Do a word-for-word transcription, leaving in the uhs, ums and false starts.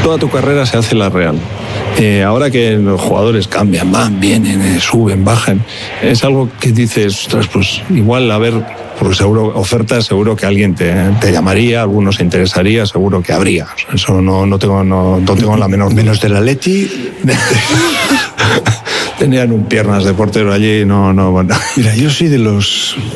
toda tu carrera se hace la Real. Eh, ahora que los jugadores cambian, van, vienen, eh, suben, bajan, es algo que dices, ostras, pues igual a ver, porque seguro, ofertas, seguro que alguien te, te llamaría, algunos se interesaría, seguro que habría. Eso no, no, tengo, no, no tengo la menor... Menos del Atleti. Tenían un piernas de portero allí, no, no, bueno. Mira, yo soy de los